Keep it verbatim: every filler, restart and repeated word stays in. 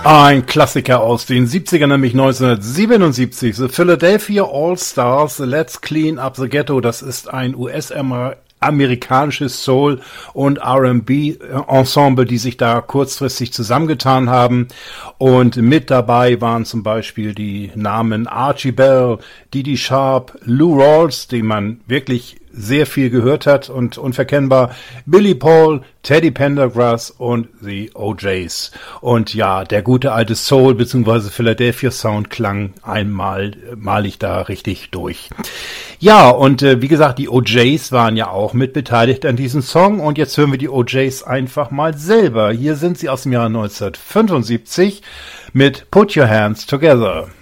Ein Klassiker aus den siebzigern, nämlich neunzehnhundertsiebenundsiebzig. The Philadelphia All-Stars, Let's Clean Up the Ghetto. Das ist ein U S-amerikanisches Soul- und R and B-Ensemble, die sich da kurzfristig zusammengetan haben. Und mit dabei waren zum Beispiel die Namen Archie Bell, Didi Sharp, Lou Rawls, den man wirklich sehr viel gehört hat und unverkennbar, Billy Paul, Teddy Pendergrass und die O Js. Und ja, der gute alte Soul bzw. Philadelphia Sound klang einmal malig da richtig durch. Ja, und äh, wie gesagt, die O Js waren ja auch mit beteiligt an diesem Song und jetzt hören wir die O Js einfach mal selber. Hier sind sie aus dem Jahr neunzehnhundertfünfundsiebzig mit Put Your Hands Together.